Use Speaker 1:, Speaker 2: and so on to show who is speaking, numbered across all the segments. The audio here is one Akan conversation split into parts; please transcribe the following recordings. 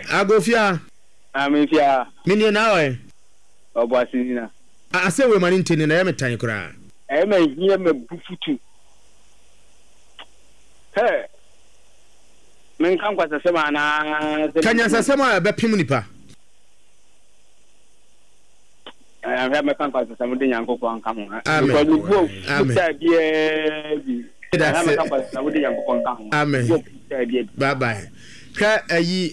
Speaker 1: Agofia.
Speaker 2: Amefia.
Speaker 1: Mini na we.
Speaker 2: Oboasina.
Speaker 1: Ase we mani ntini na yeme tan kura.
Speaker 2: Me hie me bufutu. Hey. Men kan kwasa sema na.
Speaker 1: Kanya sasema be pim nipa.
Speaker 2: I me kan kwasa sema de Nyankopon kan ho.
Speaker 1: Amen. Amen. Bye bye. Ka ayi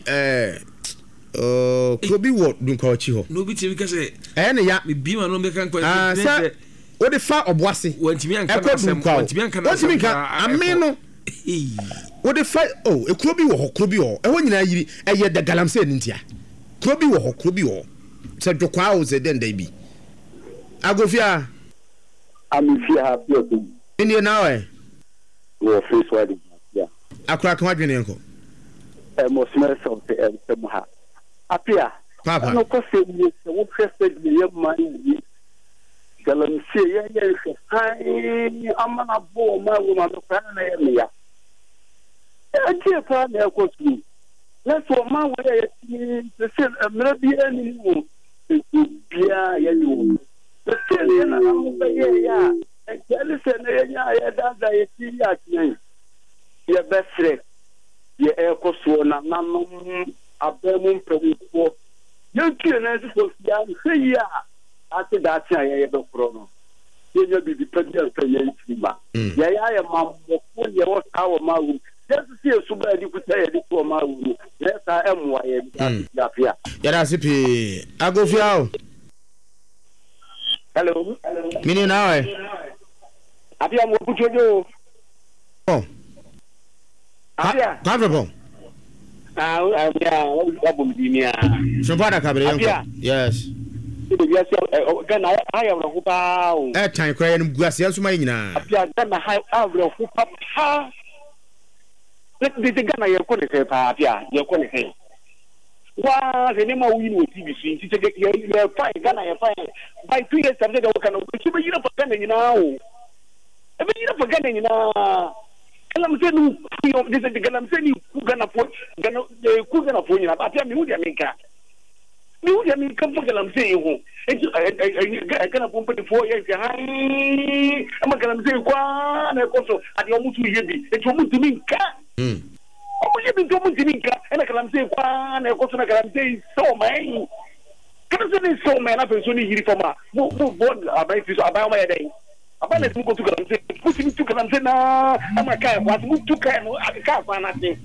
Speaker 1: Kobi what dunka chi ho.
Speaker 3: No bi ti ka say
Speaker 1: ne ya
Speaker 3: me bi ma no be kan kwasa.
Speaker 1: Sa wo de fa oboase.
Speaker 3: Wantimi an kan asem. Wantimi an kan.
Speaker 1: Wantimi kan ame no. Wo de fa ekuro bi wo ho kuro bi ho. Ho nyina yiri eye de galamse ntia. Kuro bi wo ho kuro bi ho. Se dwokwa o ze den da bi. Agofia.
Speaker 2: Amefia happy obi.
Speaker 1: Indi na we.
Speaker 2: Wo face wadi. Yeah.
Speaker 1: Akura kan adwene enko.
Speaker 2: Mo smell of the ha. Apia.
Speaker 1: Papa.
Speaker 2: No ko se ni se wo trusted me ye man yi. Galam se ye se. Ai amana bo ma wo ma no fa na ye me ya. E pa na ko su. Let's wo ma wo ye ti se mra bi ani mu. Bia ye ni. The se na mo be ye ya. E jeli se na ye nya ye da ye ti ya ti. Ye besre. Ye ekoso na nanom abemu mpemko yenkie na so ya hwia ate da ate ye be kro no ye nya bibi padi ate ye ntima ye ya mammo ko ye wo tawo mawu yesu sie so ba di kuta ye di ko mawu ye sa emwa ye da afia
Speaker 1: ya da sipi Agofia o.
Speaker 2: Hello
Speaker 1: Mini na we.
Speaker 2: Afia mo buchojo
Speaker 1: Oh.
Speaker 2: Afia
Speaker 1: Comfortable.
Speaker 2: Abumdinia.
Speaker 1: Somebody kabere. Yes.
Speaker 2: Gana I am Rupa.
Speaker 1: Time cry and guasia so my nyina.
Speaker 2: Apia gana I have Rupa. Let the Gana your corner Apia, your corner. Why the name of you with TVC? You're fine, Gana, you're fine. By 2 years, I'm going to you know forgetting now. I mean, you know forgetting now. I'm saying, this is the Galam saying, who gonna put Gana for you. Apia, me would America. You would come for Galam saying, I cannot pump it 4 years. I'm a Galam saying, one, also at your Mutu Yebi, it's almost to me. Oh, you been to Mutinka, and I can say, one, and also I can say, so man. Can I say so man? I've been so near from a board about my day. About let me go to Galam, put him to Galam, I'm a car, what moved to Kano, I can't find nothing.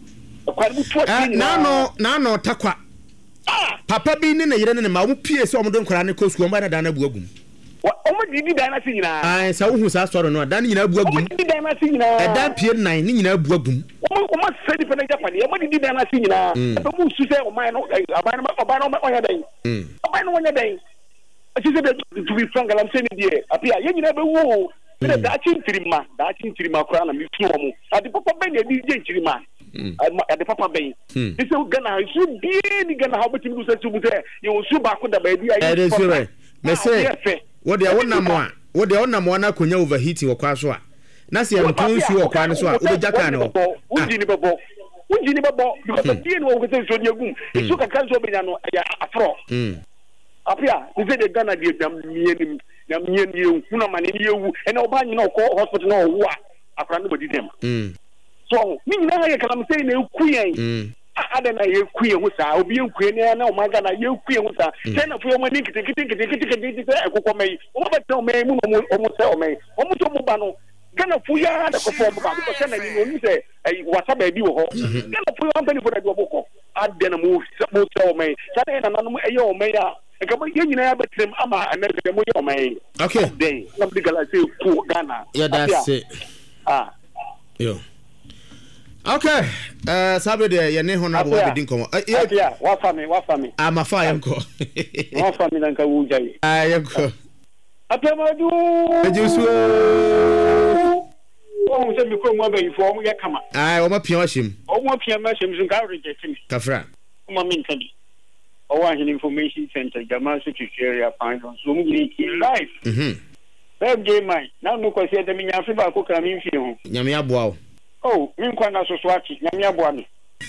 Speaker 2: No, Takwa. Papa being in a year and my PS on don't cry coast one by the Dana Bugum. What did you dine? I saw who's asked for no, done in a Bugum. That Pier 9 in a Bugum. What said it for Japan? What did you dine? I don't say, oh, mine, I day. I know one day. She said to be frank, I'm saying, dear, appear, you never woo. That's in Trima crown and you at the Papa Bay, DJ Trima. At the Papa Bay. This is Ghana. I should be Ghana. How much you said to there? You will shoot back with the baby. I say, what the own number? What the own number? I could overheat your quaswa. Nasi and Tonsu or Quanaswa, Ujacano. Would you never bought? Because the deal was in your room. It took a council a fro. Apia, you said the Ghana gave them me and you, Hunaman, you, and Obama, no hospital, no what? I can't nobody them. So, me now I can say no queen. I don't know you queen with our being queen, and oh my God, you queen with her. Send up your money, take it, what tell me, almost tell me, almost Mubano. Gonna Fuya, the perform because you say, what's a baby or gonna put on penny for the book. I didn't move, tell me, Saturday and I'm mayor. Come on, you never tell Ama and then the May. Okay, day, something I say, poor Ghana. Yeah, that's it. Yo. Okay, Saturday, your name on our wedding. Yeah, what for me? I'm a fire uncle. What for me, Uncle Wujay? I am. I tell my do. Oh, send me come over before we come. I want to him. Oh, what PM machines and garbage. Kafra. Mommy. Oh, an information center, Jamal Secretary, find on Zoom life. That game, mine. Now, no question, the Minya Fiba cook and you. Yamia Bow. Oh, Minkwana Swati, Yamia Boani.